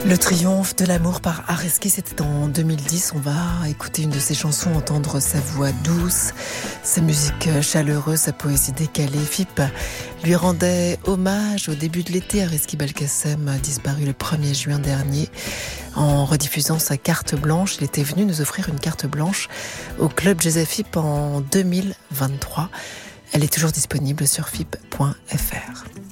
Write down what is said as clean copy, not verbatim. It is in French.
Le triomphe de l'amour par Areski, c'était en 2010. On va écouter une de ses chansons, entendre sa voix douce, sa musique chaleureuse, sa poésie décalée. FIP lui rendait hommage au début de l'été. Areski Belkacem a disparu le 1er juin dernier en rediffusant sa carte blanche. Il était venu nous offrir une carte blanche au Club Jazz FIP en 2023. Elle est toujours disponible sur fip.fr.